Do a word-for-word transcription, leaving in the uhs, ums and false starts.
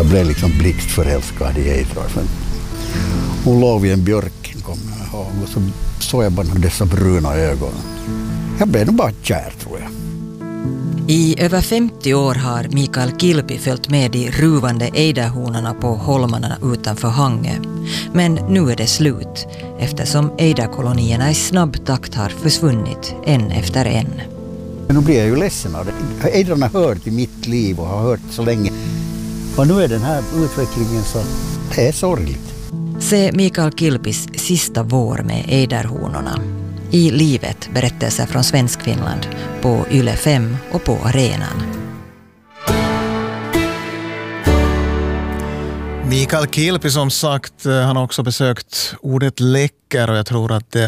Jag blev liksom blixtförälskad i Eidra. Hon låg vid en björk, kommer jag ihåg, och så såg jag bara dessa bruna ögon. Jag blev nog bara kär, tror jag. I över femtio år har Mikael Kilpi följt med de ruvande ejderhonorna på holmarna utanför Hangö. Men nu är det slut, eftersom ejderkolonierna i snabb takt har försvunnit en efter en. Men nu blir jag ju ledsen av det. Ejdrarna har hört i mitt liv och har hört så länge. Och nu är den här utvecklingen så det är sorgligt. Se Mikael Kilpis sista vår med ejderhonorna. I livet, berättelser från Svenskfinland på Yle fem och på arenan. Mikael Kilpi som sagt, han har också besökt ordet läcker och jag tror att det